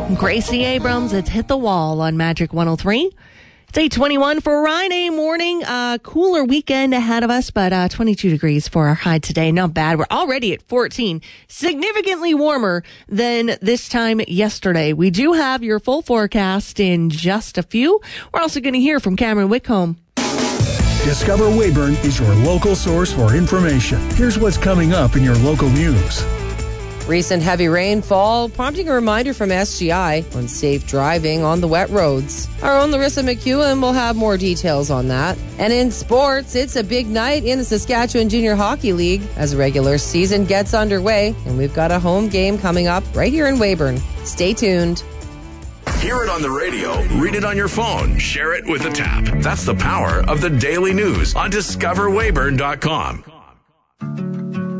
Gracie Abrams, it's Hit the Wall on Magic 103. It's 8:21 for Friday morning. Cooler weekend ahead of us, but 22 degrees for our high today. Not bad. We're already at 14, significantly warmer than this time yesterday. We do have your full forecast in just a few. We're also going to hear from Cameron Whitcomb. Discover Weyburn is your local source for information. Here's what's coming up in your local news. Recent heavy rainfall prompting a reminder from SGI on safe driving on the wet roads. Our own Larissa McEwen will have more details on that. And in sports, it's a big night in the Saskatchewan Junior Hockey League as the regular season gets underway. And we've got a home game coming up right here in Weyburn. Stay tuned. Hear it on the radio, read it on your phone, share it with a tap. That's the power of the daily news on discoverweyburn.com.